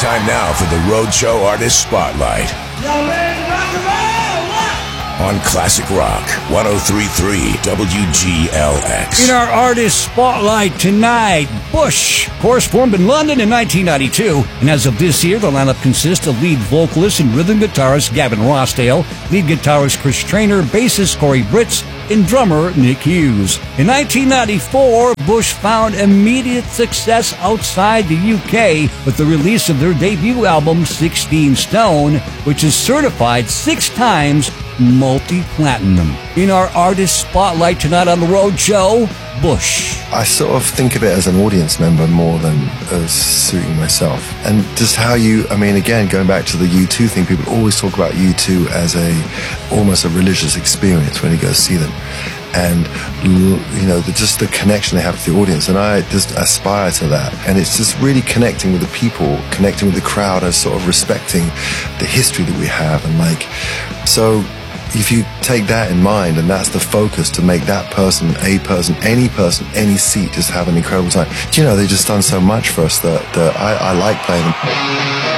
Time now for the Roadshow Artist Spotlight. Y'all ready to rock and roll? What? On Classic Rock 103.3 WGLX. In our artist spotlight tonight, Bush. Of course, formed in London in 1992, and as of this year, the lineup consists of lead vocalist and rhythm guitarist Gavin Rossdale, lead guitarist Chris Traynor, bassist Corey Britz, and drummer Nick Hughes. In 1994, Bush found immediate success outside the UK with the release of their debut album 16 Stone, which is certified 6 times multi-platinum. In our artist spotlight tonight on the Roadshow, Bush. I sort of think of it as an audience member more than as suiting myself. And just how again, going back to the U2 thing, people always talk about U2 as almost a religious experience when you go see them. And, just the connection they have to the audience. And I just aspire to that. And it's just really connecting with the people, connecting with the crowd, and sort of respecting the history that we have. And so if you take that in mind, and that's the focus, to make that person, any seat, just have an incredible time. They've just done so much for us that I like playing them.